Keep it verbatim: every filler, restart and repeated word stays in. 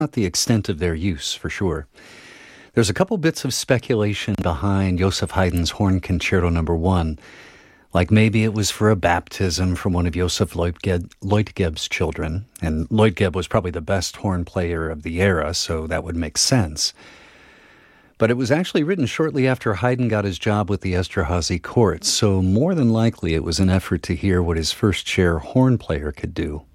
not the extent of their use, for sure. There's a couple bits of speculation behind Joseph Haydn's Horn Concerto Number One, like maybe it was for a baptism from one of Joseph Leutgeb, Leutgeb's children, and Leutgeb was probably the best horn player of the era, so that would make sense. But it was actually written shortly after Haydn got his job with the Esterházy court, so more than likely it was an effort to hear what his first-chair horn player could do.